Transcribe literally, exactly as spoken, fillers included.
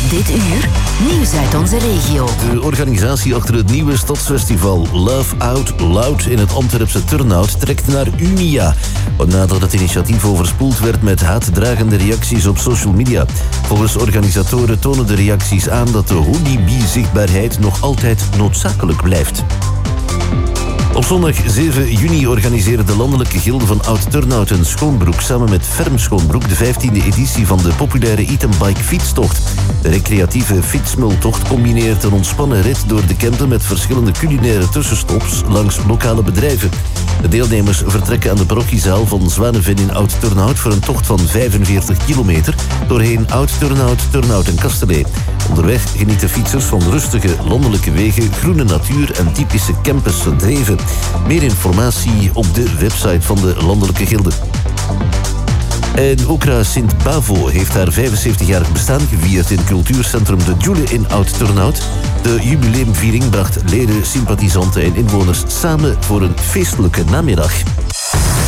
Dit uur, nieuws uit onze regio. De organisatie achter het nieuwe stadsfestival Love Out Loud in het Antwerpse Turnhout trekt naar Unia. Nadat het initiatief overspoeld werd met haatdragende reacties op social media. Volgens organisatoren tonen de reacties aan dat de honeybee-zichtbaarheid nog altijd noodzakelijk blijft. Op zondag zeven juni organiseerde de Landelijke Gilde van Oud-Turnhout en Schoonbroek samen met Ferm Schoonbroek de vijftiende editie van de populaire Eat-and-Bike fietstocht. De recreatieve fietsmultocht combineert een ontspannen rit door de Kempen met verschillende culinaire tussenstops langs lokale bedrijven. De deelnemers vertrekken aan de parochiezaal van Zwanenveen in Oud-Turnhout voor een tocht van vijfenveertig kilometer doorheen Oud-Turnhout, Turnhout en Kastelee. Onderweg genieten fietsers van rustige landelijke wegen, groene natuur en typische Kempense dreven. Meer informatie op de website van de Landelijke Gilde. En Okra Sint-Bavo heeft haar vijfenzeventigjarig bestaan gevierd in cultuurcentrum De Djoele in Oud-Turnhout. De jubileumviering bracht leden, sympathisanten en inwoners samen voor een feestelijke namiddag.